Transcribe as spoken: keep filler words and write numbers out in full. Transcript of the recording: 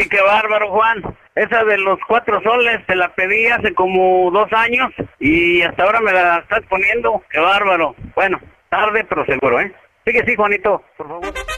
Oye, qué bárbaro, Juan. Esa de los cuatro soles te la pedí hace como dos años y hasta ahora me la estás poniendo. Qué bárbaro. Bueno, tarde pero seguro, ¿eh? Sigue, sí, Juanito, por favor.